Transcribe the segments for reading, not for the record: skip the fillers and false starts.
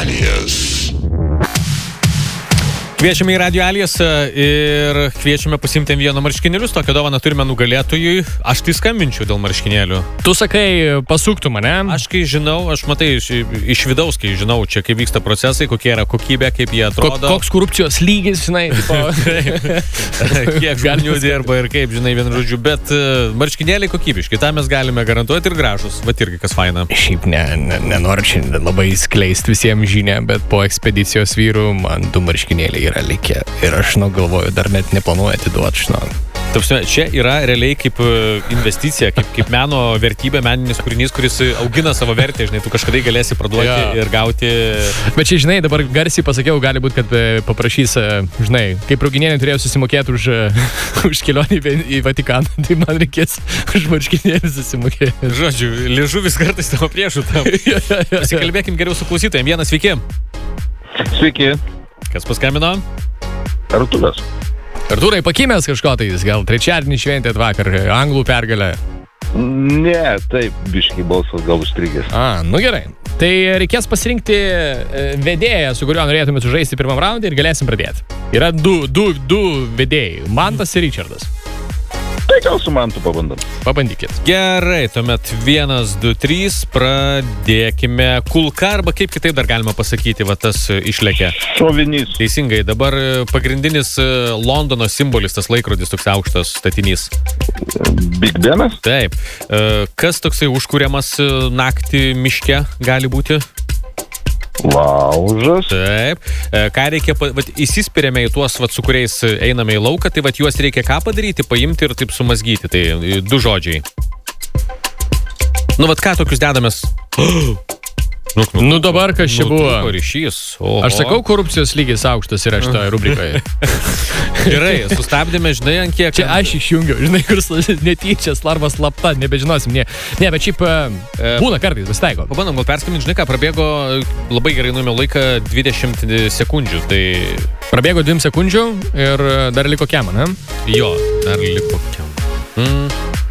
Alijas. Kviečiame į Radio Alijas ir kviečiame pasiimti vieno marškinėlius. Tokią dovaną turime nugalėtojui. Aš tai skambinčiau dėl marškinėlių. Tu sakai, pasuktų mane. Aš kai žinau, aš matai iš vidaus, kai žinau, čia kaip vyksta procesai, kokia yra kokybė, kaip jie atrodo. Koks korupcijos lygis, žinai. Kiek žmonių dirba ir kaip, žinai, vienu žodžiu. Bet marškinėliai kokybiški, tą mes galime garantuoti ir gražus. Vat irgi kas faina. Šiaip nenoriu šiandien labai skleisti visiems žinę, bet po ekspedicijos vyrų man 2 marškinėliai yra likę. Ir aš, galvoju, dar net neplanuoju atiduoti, Čia yra realiai kaip investicija, kaip meno vertybė, meninis kūrinys, kuris augina savo vertę, žinai, tu kažkada galėsi parduoti ir gauti. Bet čia, žinai, dabar garsiai pasakiau, gali būti, kad paprašys, žinai, kaip Ruginienė turėjo susimokėti už kelionį į Vatikaną, tai man reikės už marškinėlį susimokėti. Žodžiu, liežuvis kartais tavo priešų tam. Pasikalbėkim geriau su klausytojim. Vienas, sveiki. Sveiki. Kas paskambino? Artūras. Artūrai, pakimęs kažko tai, gal trečiadienį šventėt vakar, anglų pergalę? Ne, taip, biškai balsas gal užstrigęs. Gerai. Tai reikės pasirinkti vedėją, su kuriuo norėtumėt sužaisti pirmam raundį ir galėsim pradėti. Yra du vedėjai, Mantas ir Richardas. Tai gal su Mantu pabandom. Pabandykit. Gerai, tuomet 1, 2, 3, pradėkime. Kulka, arba kaip kitaip dar galima pasakyti, va tas išlėkė. Šovinys. Teisingai, dabar pagrindinis Londono simbolis, tas laikrodis, toks aukštas statinys. Big Benas? Taip. Kas toksai užkūriamas naktį miške gali būti? Laužas. Taip. Ką reikia, įsispiriame į tuos, su kuriais einame į lauką, tai juos reikia ką padaryti, paimti ir taip sumazgyti. Tai 2 žodžiai. Ką tokius dedamės? Dabar kas čia buvo? Ryšys. Aš sakau, korupcijos lygis aukštas yra šitoje rubrikoje. Gerai, sustabdėme, žinai, ant kiek. Čia aš išjungiau, žinai, kur netyčia, arba slapta, nebežinosim. Ne, bet šiaip būna kartais, vis taiko. Pabandom, gal perskambinti, žinai ką, prabėgo labai gerai nuėmė laiką 20 sekundžių. Tai prabėgo 2 sekundžių ir dar liko kiam, ne? Jo, dar liko kiam.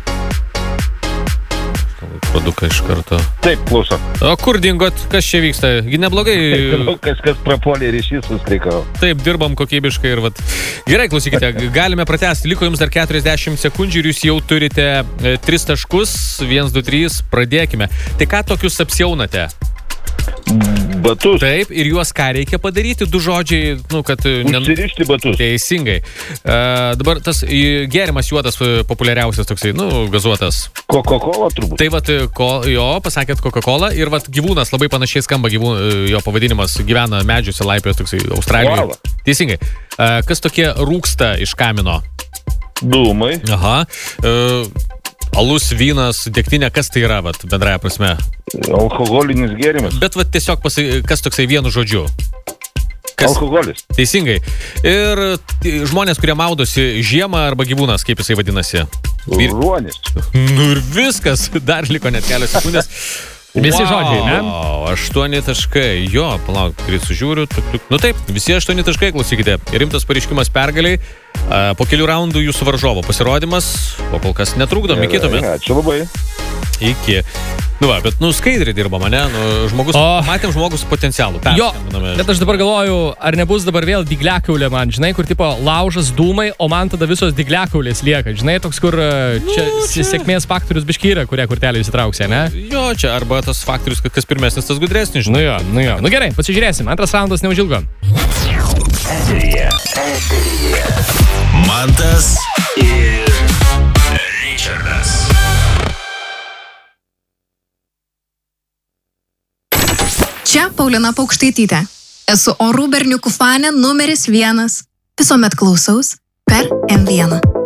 Produką iš karto. Taip, klauso. O kur dingot? Kas čia vyksta? Neblogai. Kažkas prapolė ryšys sustrikavo. Taip, dirbam kokybiškai ir vat. Gerai, klausykite, galime pratęsti. Liko jums dar 40 sekundžių ir jūs jau turite 3 taškus. 1, 2, 3, pradėkime. Tai ką tokius apsiaunate? Batus. Taip, ir juos ką reikia padaryti? 2 žodžiai, kad... Užsirišti batus. Teisingai. Dabar tas gėrimas juodas populiariausias toksai, gazuotas. Coca-Cola turbūt. Tai pasakėt Coca-Cola ir gyvūnas labai panašiai skamba, jo pavadinimas gyvena medžiuose, laipės toksai Australijoje. Koala. Teisingai. Kas tokie rūksta iš kamino? Dūmai. Aha. Alus, vynas, degtinė, kas tai yra, bendraja prasme? Alkoholinis gėrimas. Bet tiesiog kas toksai vienu žodžiu? Alkoholis. Teisingai. Ir žmonės, kurie maudosi žiemą arba gyvūnas, kaip jisai vadinasi? Ruonis. Ir viskas, dar liko net kelios sekundės. Visi žodžiai, ne? 8 taškai. Jo, palauk, kurį sužiūriu. Taip, visi 8 taškai, klausykite. Rimtas pareiškimas pergaliai. Po kelių raundų jūsų varžovo pasirodymas, o kol kas netrukdom, iki tuomet. Ačiū labai. Iki. Bet skaidriai dirba mane, matėm žmogus potencialų. Jo, bet aš dabar galvoju, ar nebus dabar vėl dygliakaulė man, žinai, kur tipo laužas dūmai, o man tada visos dygliakaulės lieka, žinai, toks, kur čia sėkmės faktorius biški yra, kurią kurtelį įsitrauksė, ne? Jo, čia arba tas faktorius, kad kas pirmesnis, tas gudresnis, žinai. Jo. Gerai, pasižiūrėsim, 2 raundas neužilgo. Eteryje. Mantas ir Richardas. Čia Paulina Paukštaitytė. Esu orų berniukų fanė numeris 1. Visuomet klausaus per M1.